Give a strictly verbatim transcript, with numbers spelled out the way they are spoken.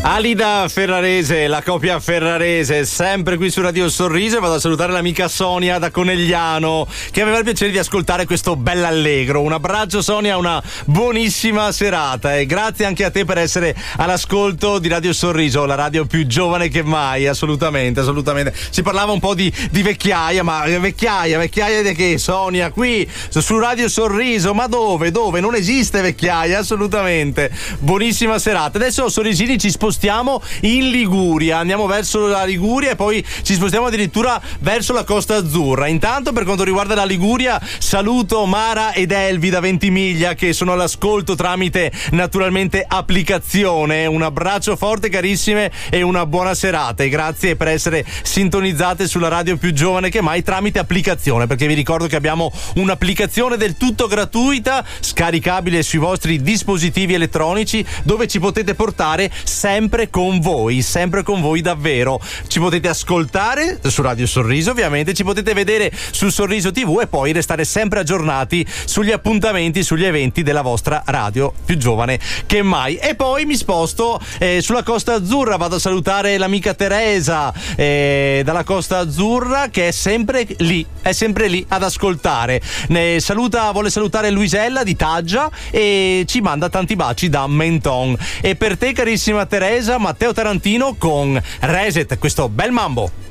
Alida Ferrarese, la coppia Ferrarese, sempre qui su Radio Sorriso, e vado a salutare l'amica Sonia da Conegliano che aveva il piacere di ascoltare questo bell'allegro. Un abbraccio Sonia, una buonissima serata e grazie anche a te per essere all'ascolto di Radio Sorriso, la radio più giovane che mai, assolutamente, assolutamente. Si parlava un po' di, di vecchiaia, ma vecchiaia, vecchiaia di che Sonia? Qui su Radio Sorriso, ma dove? Dove? Non esiste vecchiaia, assolutamente. Buonissima serata. Adesso Sorrisini ci spostiamo Stiamo in Liguria, andiamo verso la Liguria e poi ci spostiamo addirittura verso la Costa Azzurra. Intanto, per quanto riguarda la Liguria, saluto Mara ed Elvi da Ventimiglia che sono all'ascolto tramite naturalmente applicazione. Un abbraccio forte carissime e una buona serata e grazie per essere sintonizzate sulla radio più giovane che mai tramite applicazione, perché vi ricordo che abbiamo un'applicazione del tutto gratuita scaricabile sui vostri dispositivi elettronici dove ci potete portare sempre Sempre con voi, sempre con voi davvero. Ci potete ascoltare su Radio Sorriso, ovviamente, ci potete vedere su Sorriso tivù e poi restare sempre aggiornati sugli appuntamenti, sugli eventi della vostra radio più giovane che mai. E poi mi sposto eh, sulla Costa Azzurra, vado a salutare l'amica Teresa eh, dalla Costa Azzurra che è sempre lì, è sempre lì ad ascoltare. Ne saluta, vuole salutare Luisella di Taggia e ci manda tanti baci da Menton. E per te carissima Teresa, Matteo Tarantino con Reset, questo bel mambo.